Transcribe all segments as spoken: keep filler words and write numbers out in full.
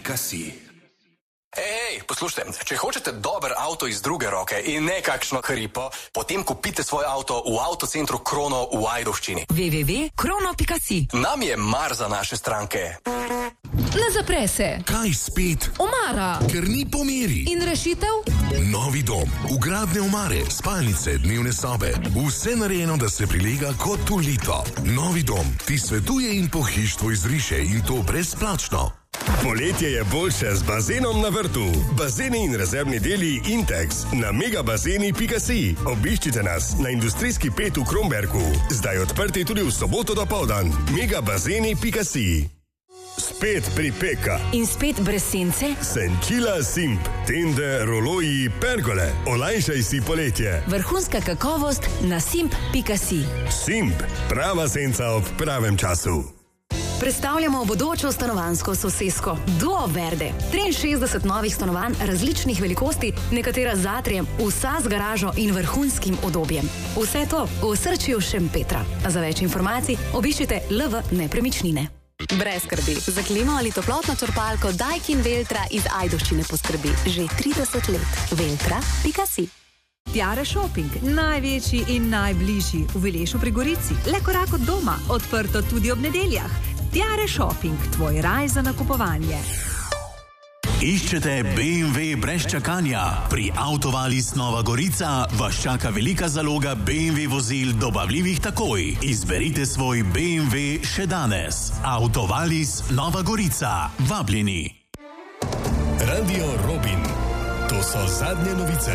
pika si. Ej, poslušajte, če hočete dober avto iz druge roke in ne kakšno hripo, potem kupite svoj avto v avtocentru Krono v Ajdovščini. w w w pika krono pika si. Nam je mar za naše stranke. Ne zapre se. Kaj spet? Omara. Ker ni po meri. In rešitev? Novi dom, vgradne omare, spalnice, dnevne sobe. Vse narejeno, da se prilega kot v lito. Novi dom ti svetuje in pohištvo izriše in to brezplačno. Poletje je boljše z bazenom na vrtu. Bazeni in rezervni deli Intex na megabazeni pika si. Obiščite nas na industrijski pet v Kromberku. Zdaj odprti tudi v soboto dopoldan. megabazeni pika si. Spet pripeka. In spet brez sence? Senčila Simp. Tende, roloji, pergole. Olajšaj si poletje. Vrhunska kakovost na simp pika si. Simp. Prava senca ob pravem času. Predstavljamo bodočo stanovanjsko sosesko Duo Verde. triinšestdeset novih stanovanj različnih velikosti, nekatera z atrijem, vsa z garažo in vrhunskim udobjem. Vse to v osrčju Šempetra. Za več informacij obiščite L V Nepremičnine. Brez skrbi. Za klimo ali toplotno črpalko Daikin Veltra iz Ajdovščine poskrbi že trideset let. veltra pika si. Tiare Shopping, največji in najbližji v Vilešu pri Gorici. Le korak od doma, odprto tudi ob nedeljah. Tiare Shopping, tvoj raj za nakupovanje. Iščete B M W brez čakanja? Pri Autovalis Nova Gorica vas čaka velika zaloga B M W vozil dobavljivih takoj. Izberite svoj B M W še danes. Autovalis Nova Gorica. Vabljeni. Radio Robin. To so zadnje novice.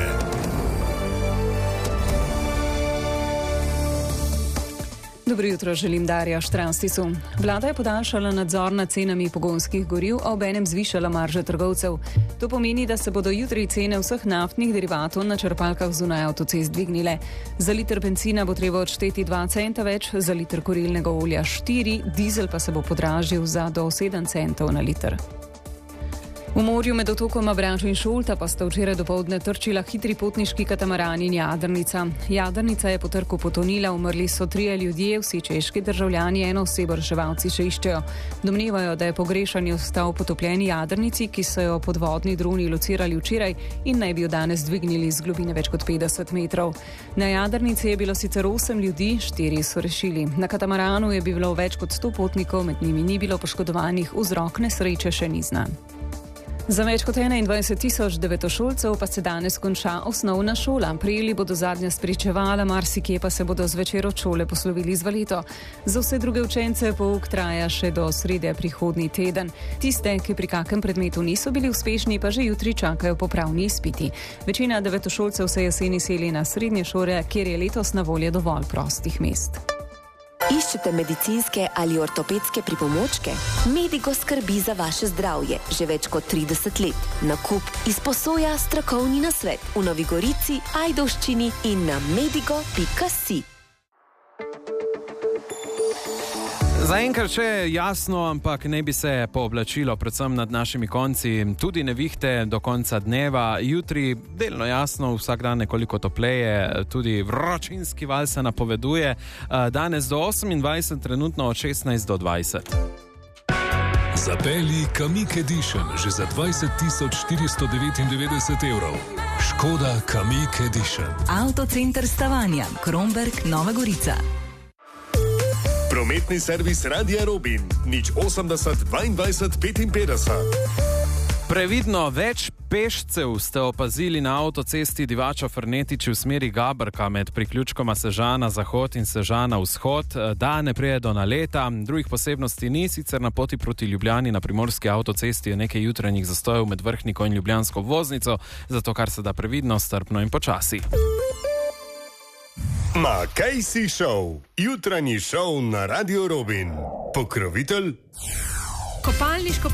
Dobro jutro, želim Darja Štranstisu. Vlada je podaljšala nadzor nad cenami pogonskih goriv, a obenem zvišala marže trgovcev. To pomeni, da se bodo jutri cene vseh naftnih derivatov na črpalkah zunaj avtocest dvignile. Za liter bencina bo treba odšteti dva centa več, za liter kurilnega olja štiri, dizel pa se bo podražil za do sedem centov na liter. V morju med otokoma Brač in Šolta pa sta včeraj dopoldne trčila hitri potniški katamaran in jadrnica. Jadrnica je po trku potonila, umrli so trije ljudje, vsi češki državljani, eno osebo reševalci še iščejo. Domnevajo, da je pogrešani ostal potopljeni jadrnici, ki so jo podvodni droni locirali včeraj in naj bi jo danes dvignili z globine več kot petdeset metrov. Na jadrnici je bilo sicer osem ljudi, štiri so rešili. Na katamaranu je bilo več kot sto potnikov, med njimi ni bilo poškodovanih, vzrok nesreče še ni znan. Za več kot enaindvajset tisoč devetošolcev pa se danes konča osnovna šola. Prijeli bodo zadnja spričevala, marsikje pa se bodo zvečer od šole poslovili z valeto. Za vse druge učence pouk traja še do srede prihodnji teden. Tiste, ki pri kakem predmetu niso bili uspešni, pa že jutri čakajo popravni izpiti. Večina devetošolcev se jeseni seli na srednje šole, kjer je letos na voljo dovolj prostih mest. Iščete medicinske ali ortopedske pripomočke? Medigo skrbi za vaše zdravje že več kot trideset let. Nakup, izposoja, strokovni nasvet v Novi Gorici, Ajdovščini in na medigo pika si. Zaenkrat še je jasno, ampak ne bi se pooblačilo, predvsem nad našimi konci, tudi nevihte do konca dneva. Jutri delno jasno, vsak dan nekoliko topleje, tudi vročinski val se napoveduje. Danes do osemindvajset, trenutno od šestnajst do dvajset. Zapelji Kamiq Edition že za dvajset tisoč štiristo devetindevetdeset evrov. Škoda Kamiq Edition. Avtocenter Stavanja, Kromberk, Nova Gorica. Prometni servis Radia Robin. Nič osemdeset, dvaindvajset, petinpetdeset. Previdno, več pešcev ste opazili na avtocesti Divača-Fernetič v smeri Gabrka med priključkoma Sežana Zahod in Sežana Vzhod. Da ne prije do naleta, drugih posebnosti ni, sicer na poti proti Ljubljani na primorski avtocesti je nekaj jutranjih zastojev med Vrhniko in Ljubljansko obvoznico, zato kar se da previdno, strpno in počasi. Ma kaj si šov? Jutranji šov na Radio Robin. Pokrovitelj? Kopalniško